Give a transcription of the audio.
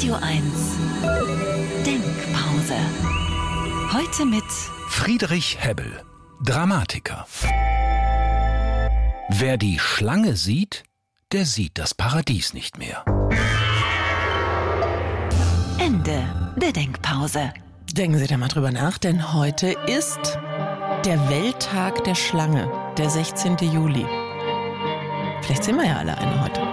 Radio 1 Denkpause. Heute mit Friedrich Hebbel, Dramatiker. Wer die Schlange sieht, der sieht das Paradies nicht mehr. Ende der Denkpause. Denken Sie da mal drüber nach, denn heute ist der Welttag der Schlange, der 16. Juli. Vielleicht sehen wir ja alle eine heute.